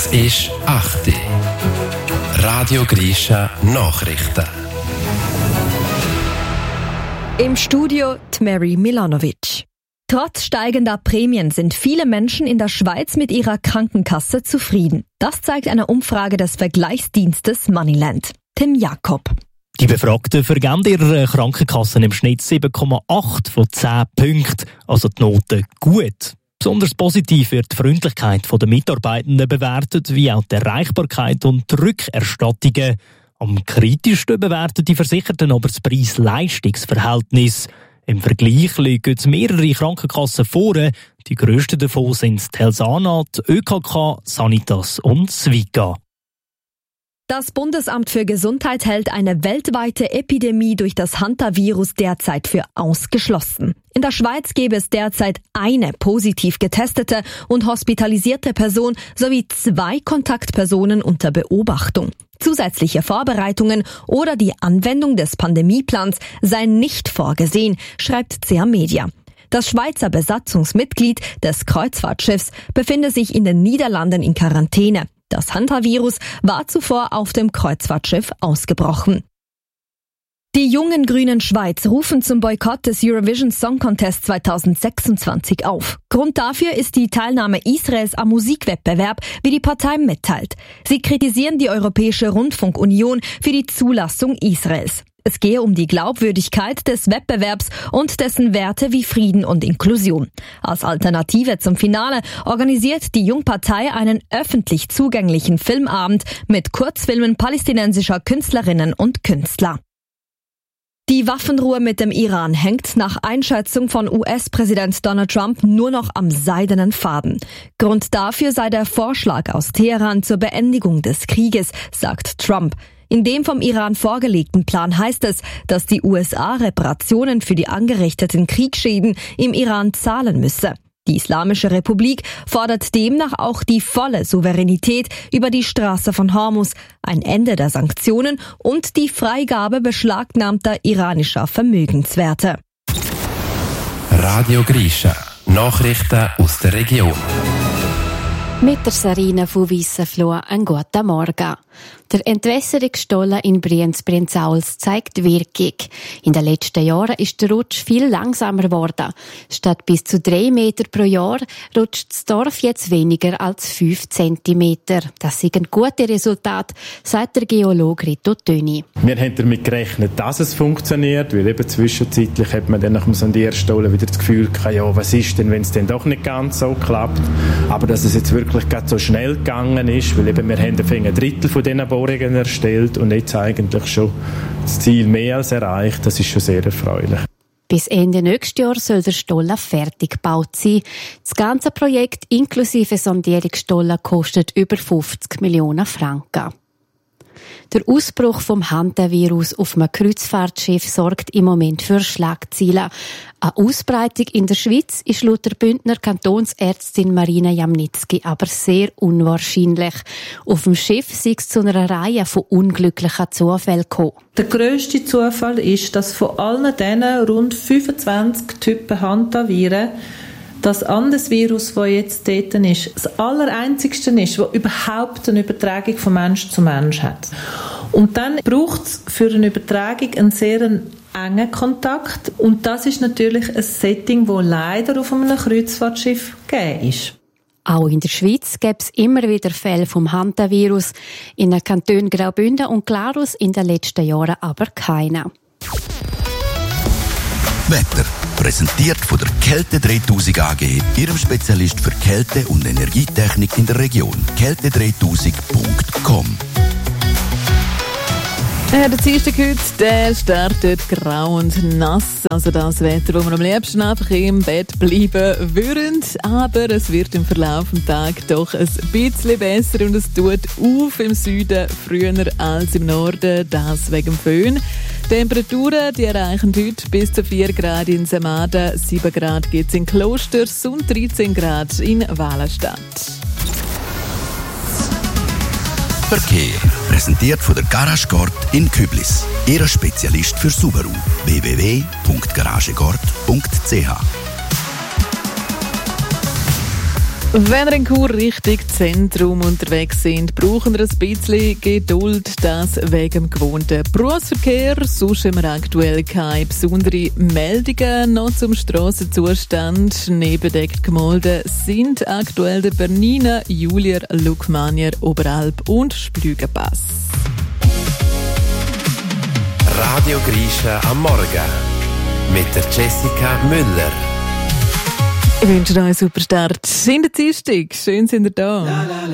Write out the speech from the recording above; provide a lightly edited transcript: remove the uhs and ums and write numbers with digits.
Es ist 8 Uhr. Radio Grisha Nachrichten. Im Studio Mary Milanovic. Trotz steigender Prämien sind viele Menschen in der Schweiz mit ihrer Krankenkasse zufrieden. Das zeigt eine Umfrage des Vergleichsdienstes Moneyland. Tim Jakob. Die Befragten vergeben ihrer Krankenkassen im Schnitt 7,8 von 10 Punkten, also die Note gut. Besonders positiv wird die Freundlichkeit der Mitarbeitenden bewertet, wie auch die Erreichbarkeit und die Rückerstattungen. Am kritischsten bewerten die Versicherten aber das Preis-Leistungs-Verhältnis. Im Vergleich liegen mehrere Krankenkassen vorne. Die grössten davon sind die Helsana, die ÖKK, Sanitas und Sviga. Das Bundesamt für Gesundheit hält eine weltweite Epidemie durch das Hantavirus derzeit für ausgeschlossen. In der Schweiz gäbe es derzeit eine positiv getestete und hospitalisierte Person sowie 2 Kontaktpersonen unter Beobachtung. Zusätzliche Vorbereitungen oder die Anwendung des Pandemieplans seien nicht vorgesehen, schreibt CA Media. Das Schweizer Besatzungsmitglied des Kreuzfahrtschiffs befinde sich in den Niederlanden in Quarantäne. Das Hantavirus war zuvor auf dem Kreuzfahrtschiff ausgebrochen. Die jungen Grünen Schweiz rufen zum Boykott des Eurovision Song Contest 2026 auf. Grund dafür ist die Teilnahme Israels am Musikwettbewerb, wie die Partei mitteilt. Sie kritisieren die Europäische Rundfunkunion für die Zulassung Israels. Es gehe um die Glaubwürdigkeit des Wettbewerbs und dessen Werte wie Frieden und Inklusion. Als Alternative zum Finale organisiert die Jungpartei einen öffentlich zugänglichen Filmabend mit Kurzfilmen palästinensischer Künstlerinnen und Künstler. Die Waffenruhe mit dem Iran hängt nach Einschätzung von US-Präsident Donald Trump nur noch am seidenen Faden. Grund dafür sei der Vorschlag aus Teheran zur Beendigung des Krieges, sagt Trump. In dem vom Iran vorgelegten Plan heißt es, dass die USA Reparationen für die angerichteten Kriegsschäden im Iran zahlen müsse. Die Islamische Republik fordert demnach auch die volle Souveränität über die Straße von Hormuz, ein Ende der Sanktionen und die Freigabe beschlagnahmter iranischer Vermögenswerte. Radio Grisha Nachrichten aus der Region. Mit der Sarina von Wissenfloh einen guten Morgen. Der Entwässerungsstollen in Brienz-Brienzauls zeigt Wirkung. In den letzten Jahren ist der Rutsch viel langsamer geworden. Statt bis zu 3 Meter pro Jahr rutscht das Dorf jetzt weniger als 5 Zentimeter. Das ist ein gutes Resultat, sagt der Geologe Rito Töni. Wir haben damit gerechnet, dass es funktioniert, weil eben zwischenzeitlich hat man dann nach dem Sondierstollen wieder das Gefühl gehabt, ja, was ist denn, wenn es dann doch nicht ganz so klappt. Aber dass es jetzt wirklich gerade so schnell gegangen ist, weil eben wir haben ein Drittel von diesen Bohrungen erstellt und jetzt eigentlich schon das Ziel mehr als erreicht. Das ist schon sehr erfreulich. Bis Ende nächstes Jahr soll der Stollen fertig gebaut sein. Das ganze Projekt inklusive Sondierungsstollen kostet über 50 Millionen Franken. Der Ausbruch vom Hantavirus auf einem Kreuzfahrtschiff sorgt im Moment für Schlagzeilen. Eine Ausbreitung in der Schweiz ist laut der Bündner Kantonsärztin Marina Jamnitzki aber sehr unwahrscheinlich. Auf dem Schiff sei es zu einer Reihe von unglücklichen Zufällen gekommen. Der grösste Zufall ist, dass von allen diesen rund 25 Typen Hantaviren das andere Virus, das jetzt dort ist, das allereinzigste ist, das überhaupt eine Übertragung von Mensch zu Mensch hat. Und dann braucht es für eine Übertragung einen sehr engen Kontakt. Und das ist natürlich ein Setting, das leider auf einem Kreuzfahrtschiff gegeben ist. Auch in der Schweiz gäbe es immer wieder Fälle vom Hantavirus. In den Kantonen Graubünden und Glarus in den letzten Jahren aber keiner. Wetter. Präsentiert von der Kälte 3000 AG, Ihrem Spezialist für Kälte- und Energietechnik in der Region. Kälte3000.com. Der Dienstag heute, der startet grau und nass. Also das Wetter, wo wir am liebsten einfach im Bett bleiben würden. Aber es wird im Verlauf des Tages doch ein bisschen besser und es tut auf im Süden früher als im Norden. Das wegen dem Föhn. Temperaturen, die erreichen heute bis zu 4 Grad in Semaden, 7 Grad gibt es in Klosters und 13 Grad in Wallenstadt. Verkehr. Präsentiert von der Garage Gord in Küblis. Ihr Spezialist für Subaru. www.garagegord.ch. Wenn ihr in Chur Richtung Zentrum unterwegs sind, brauchen wir ein bisschen Geduld, das wegen dem gewohnten Berufsverkehr. Sonst haben wir aktuell keine besonderen Meldungen. Noch zum Strassenzustand. Schneebedeckt gemolden sind aktuell der Bernina, Julier, Lukmanier, Oberalp und Splügenpass. Radio Grisha am Morgen mit der Jessica Müller. Ich wünsche euch einen super Start in der Dienstag. Schön, sind ihr da.